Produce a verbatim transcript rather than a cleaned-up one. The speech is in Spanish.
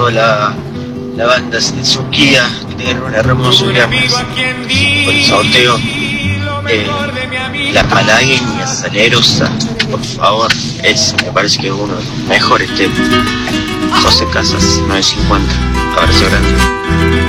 toda la, la banda de Suquía, que tengan un hermoso viernes con el sorteo. Eh, la malagueña salerosa, por favor, es, me parece que es uno de los mejores temas. José Casas, nueve cincuenta, abrazo grande.